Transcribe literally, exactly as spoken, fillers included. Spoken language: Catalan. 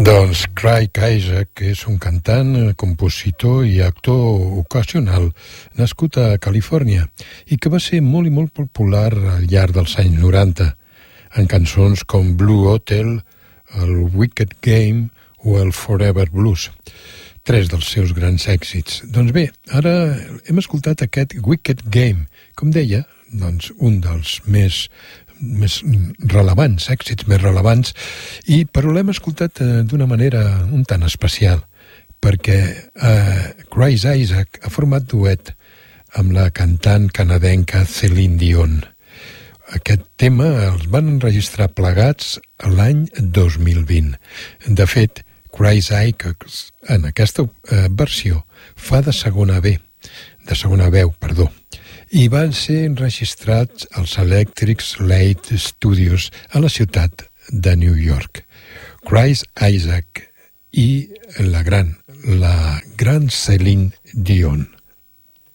Doncs Craig Isaac és un cantant, compositor i actor ocasional nascut a Califòrnia i que va ser molt i molt popular al llarg dels anys noranta en cançons com Blue Hotel, el Wicked Game o el Forever Blues, tres dels seus grans èxits. Doncs bé, ara hem escoltat aquest Wicked Game, com deia, doncs un dels més més relevants, èxits més relevants, i però l'hem escoltat eh, d'una manera un tant especial, perquè eh, Craig Isaac ha format duet amb la cantant canadenca Celine Dion. Aquest tema els van enregistrar plegats l'any dos mil vint. De fet, Craig Isaac en aquesta eh, versió fa de segona B, de segona veu, perdó, i van ser enregistrats als Electric Slate Studios a la ciutat de New York. Craig Isaac i la gran, la gran Celine Dion.